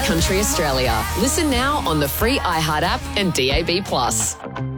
Country Australia. Listen now on the free iHeart app and DAB+.